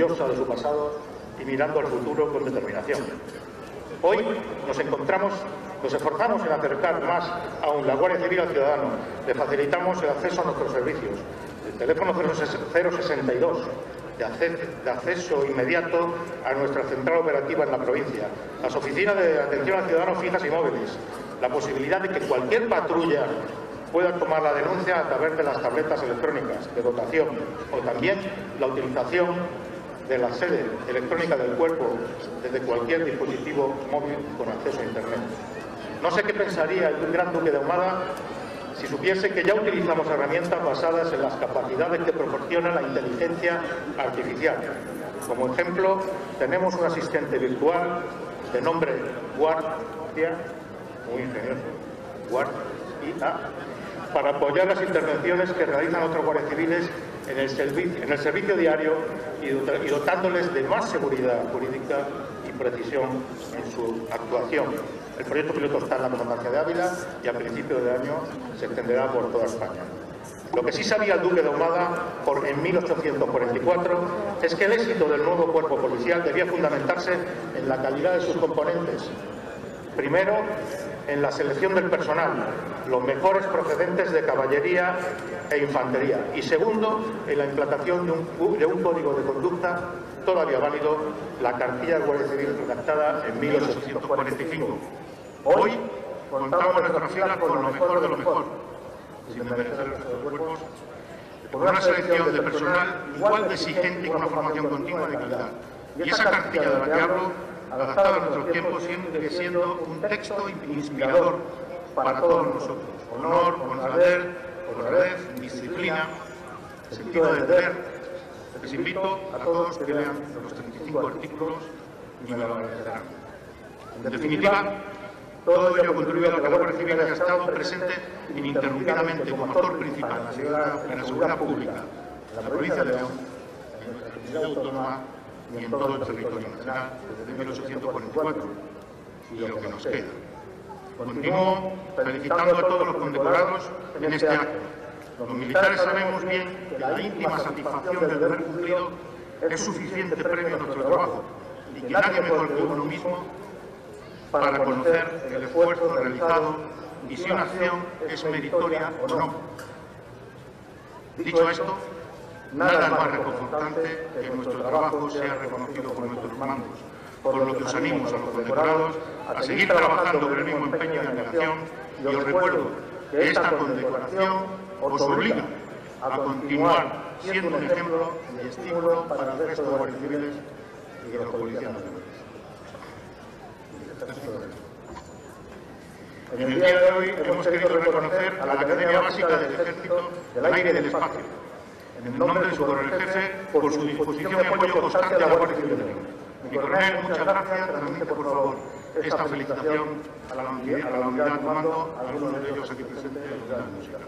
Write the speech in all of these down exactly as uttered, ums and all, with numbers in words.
orgullosa de su pasado y mirando al futuro con determinación. Hoy nos encontramos, nos esforzamos en acercar más aún la Guardia Civil al ciudadano. Le facilitamos el acceso a nuestros servicios. El teléfono cero sesenta y dos, de acceso inmediato a nuestra central operativa en la provincia. Las oficinas de atención al ciudadano fijas y móviles. La posibilidad de que cualquier patrulla pueda tomar la denuncia a través de las tabletas electrónicas de dotación, o también la utilización de la sede electrónica del cuerpo desde cualquier dispositivo móvil con acceso a Internet. No sé qué pensaría el gran duque de Ahumada si supiese que ya utilizamos herramientas basadas en las capacidades que proporciona la inteligencia artificial. Como ejemplo, tenemos un asistente virtual de nombre Guardia, muy ingenioso, Guardia, para apoyar las intervenciones que realizan otros guardias civiles en el servicio, en el servicio diario y dotándoles de más seguridad jurídica y precisión en su actuación. El proyecto piloto está en la Comandancia de Ávila y a principios de año se extenderá por toda España. Lo que sí sabía el duque de Ahumada por, en mil ochocientos cuarenta y cuatro es que el éxito del nuevo cuerpo policial debía fundamentarse en la calidad de sus componentes. Primero, en la selección del personal, los mejores procedentes de caballería e infantería. Y segundo, en la implantación de un, de un código de conducta todavía válido, la cartilla de Guardia Civil redactada en mil ochocientos cuarenta y cinco. Hoy contamos en nuestra fila con lo mejor de lo mejor, sin desmerecer el resto de cuerpos, por una selección de personal igual de exigente y con una formación continua de calidad. Y esa cartilla de la que hablo, adaptada a nuestros tiempos, sigue siendo un texto inspirador para todos nosotros. Honor, honradez, honradez, disciplina, sentido de deber. Les invito a todos que lean los treinta y cinco artículos y me lo agradecerán. En definitiva, todo ello contribuye a que la Guardia Civil haya estado presente ininterrumpidamente como actor principal en la seguridad, en la seguridad pública en la provincia de León, en nuestra comunidad autónoma y en todo el territorio nacional desde mil ochocientos cuarenta y cuatro y lo que nos queda. Continúo felicitando a todos los condecorados en este acto. Los militares sabemos bien que la íntima satisfacción del deber cumplido es suficiente premio a nuestro trabajo y que nadie mejor que uno mismo para conocer el esfuerzo realizado y si una acción es meritoria o no. Dicho esto, nada es más reconfortante que nuestro trabajo sea reconocido por nuestros mandos, por lo que os animo a los condecorados a seguir trabajando con el mismo empeño y abnegación, y os recuerdo que esta condecoración os obliga a continuar siendo un ejemplo y estímulo para el resto de los guardias civiles y de los policías nacionales. En el día de hoy hemos querido reconocer a la Academia Básica del Ejército del Aire y del Espacio, en el nombre de su coronel jefe, por su disposición y apoyo constante a la Guardia Civil de León. Mi coronel, muchas gracias. Transmite, por favor, esta felicitación a la unidad, a la unidad de comando, a algunos de ellos aquí presentes, de la unidad de música.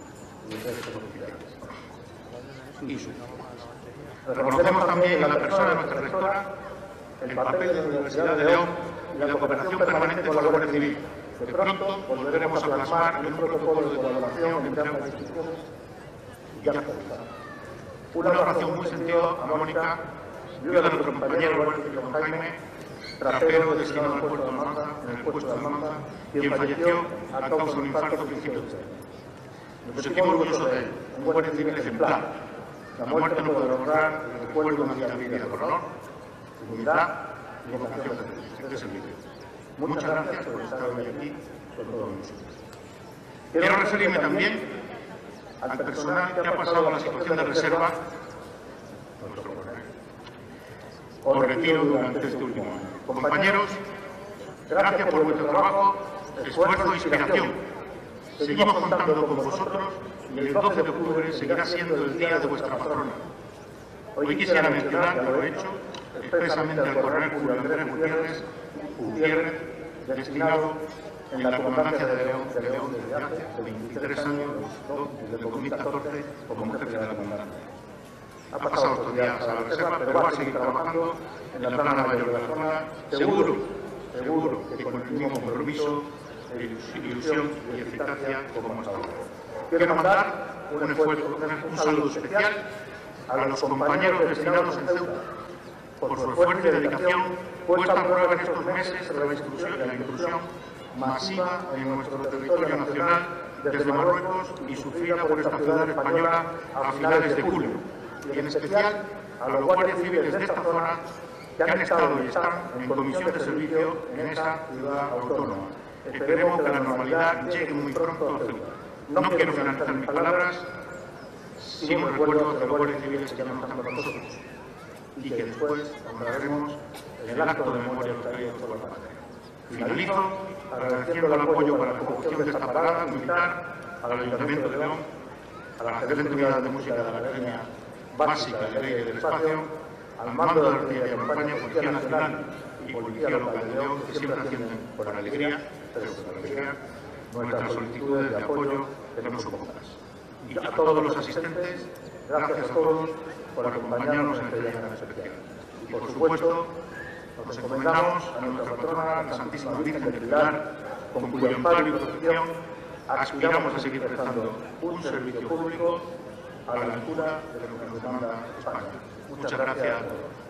Y su. Reconocemos también a la persona de nuestra rectora el papel de la Universidad de León y la cooperación permanente con la Guardia Civil, que pronto volveremos a plasmar en un protocolo de colaboración entre ambas instituciones y ya está. Una oración muy sentida a Mónica, viuda de nuestro compañero el guardia civil don Jaime, trapero destinado al puerto de Almanza, en el puesto de Almanza, quien falleció a causa de un infarto a principios de este año. Nos sentimos orgullosos de él, un guardia civil ejemplar. La muerte no podrá honrar el recuerdo de una vida con honor, humildad y vocación de servicio. Muchas gracias por estar hoy aquí con todos nosotros. Quiero referirme también al personal que ha pasado la situación de reserva, nuestro coronel, o retiro durante este último año. Compañeros, gracias por vuestro trabajo, esfuerzo e inspiración. Seguimos contando con vosotros y el doce de octubre seguirá siendo el día de vuestra patrona. Hoy quisiera mencionar, ya lo he hecho, expresamente al coronel Julio Andrés Gutiérrez, Gutiérrez, destinado en la comandancia de León, de León desde hace veintitrés años, desde el dos mil catorce, como jefe de la comandancia. Ha pasado estos días a la reserva, pero va a seguir trabajando en la plana mayor de la zona, seguro, seguro que con el mismo compromiso, ilusión y eficacia como hasta ahora. Quiero mandar un, esfuerzo, un saludo especial a los compañeros destinados en Ceuta, por su esfuerzo y dedicación puesta a prueba en estos meses de la inclusión, la inclusión masiva en nuestro territorio nacional desde Marruecos y sufrida por esta ciudad española a finales de julio, y en especial a los guardias civiles de esta zona que han estado y están en comisión de servicio en esa ciudad autónoma. Esperemos que la normalidad llegue muy pronto a Ceuta. No quiero finalizar mis palabras sin un recuerdo de los guardias civiles que ya no están con nosotros y que después honraremos en el acto de memoria a los caídos por la patria. Finalizo agradeciendo el apoyo para la conducción de esta parada militar al Ayuntamiento de León, a la excelente unidad de música de la Academia Básica del Aire y del Espacio, al mando de la Artillería de Campaña, Policía Nacional y Policía Local de León, que siempre atienden con alegría, pero con alegría, nuestras solicitudes de apoyo que no son pocas. Y a todos los asistentes, gracias a todos por acompañarnos en este día tan especial. Y por supuesto, nos encomendamos a nuestra patrona, la Santísima Virgen del Pilar, con cuyo amparo y protección aspiramos a seguir prestando un servicio público a la altura de lo que nos demanda España. Muchas gracias a todos.